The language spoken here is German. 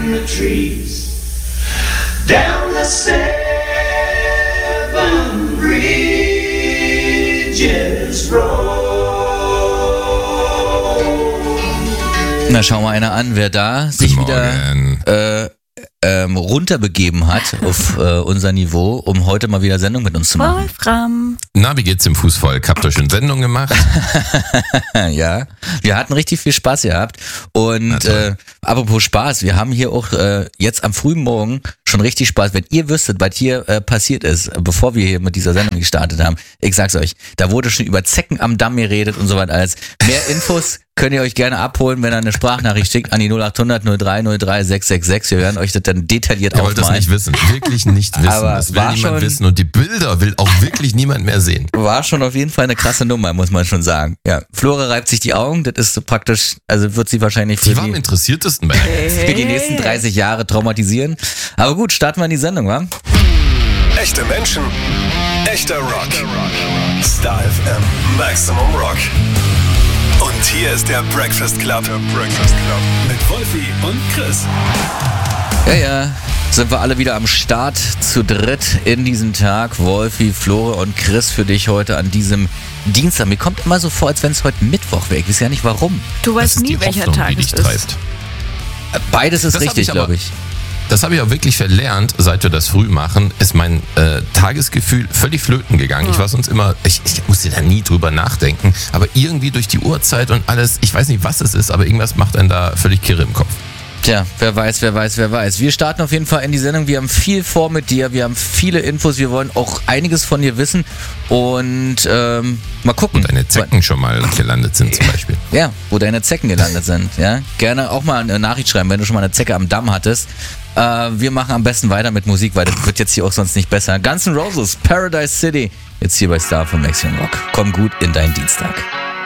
in the trees, down the 7 Bridges Road. Na, schau mal einer an, wer da sich wieder runterbegeben hat auf unser Niveau, um heute mal wieder Sendung mit uns zu machen. Wolfram. Na, wie geht's im Fußvolk? Habt ihr schon Sendung gemacht? Ja, wir hatten richtig viel Spaß gehabt. Und apropos Spaß, wir haben hier auch jetzt am frühen Morgen schon richtig Spaß. Wenn ihr wüsstet, was hier passiert ist, bevor wir hier mit dieser Sendung gestartet haben, ich sag's euch, da wurde schon über Zecken am Damm geredet und so weiter alles. Mehr Infos könnt ihr euch gerne abholen, wenn ihr eine Sprachnachricht schickt an die 0800 03 03 666. Wir werden euch das dann detailliert aufmalen. Ihr wollt das nicht wissen, wirklich nicht wissen. Aber das will niemand schon wissen und die Bilder will auch wirklich niemand mehr sehen. War schon auf jeden Fall eine krasse Nummer, muss man schon sagen. Ja, Flora reibt sich die Augen, das ist so praktisch, also wird sie wahrscheinlich Die war am interessiertesten bei für die nächsten 30 Jahre traumatisieren. Aber gut, starten wir in die Sendung, wa? Echte Menschen, echter Rock. Star FM, Maximum Rock. Und hier ist der Breakfast Club. Mit Wolfi und Chris. Ja, sind wir alle wieder am Start zu dritt in diesem Tag. Wolfi, Flore und Chris für dich heute an diesem Dienstag. Mir kommt immer so vor, als wenn es heute Mittwoch wäre. Ich weiß ja nicht warum. Du Das weißt ist nie, die welcher Hoffnung, Tag die es dich ist. treibt. Beides ist Das hab richtig, ich aber- glaube ich. Das habe ich auch wirklich verlernt, seit wir das früh machen, ist mein Tagesgefühl völlig flöten gegangen. Ich war sonst immer, ich musste da nie drüber nachdenken, aber irgendwie durch die Uhrzeit und alles, ich weiß nicht, was es ist, aber irgendwas macht einen da völlig kirre im Kopf. Tja, wer weiß. Wir starten auf jeden Fall in die Sendung. Wir haben viel vor mit dir. Wir haben viele Infos. Wir wollen auch einiges von dir wissen. Und mal gucken. Und deine Zecken schon mal gelandet sind zum Beispiel. Ja, wo deine Zecken gelandet sind. Ja, gerne auch mal eine Nachricht schreiben, wenn du schon mal eine Zecke am Damm hattest. Wir machen am besten weiter mit Musik, weil das wird jetzt hier auch sonst nicht besser. Guns N' Roses, Paradise City. Jetzt hier bei Star von Maximum Rock. Komm gut in deinen Dienstag.